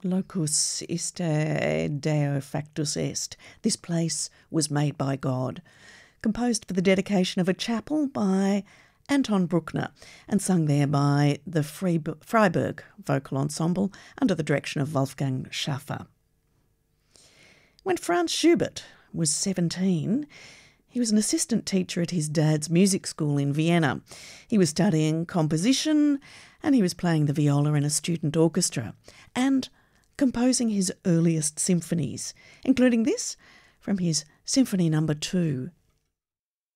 Locus iste Deo factus est. This place was made by God. Composed for the dedication of a chapel by Anton Bruckner and sung there by the Freiburg Vocal Ensemble under the direction of Wolfgang Schaffer. When Franz Schubert was 17, he was an assistant teacher at his dad's music school in Vienna. He was studying composition and he was playing the viola in a student orchestra and composing his earliest symphonies, including this from his Symphony No. 2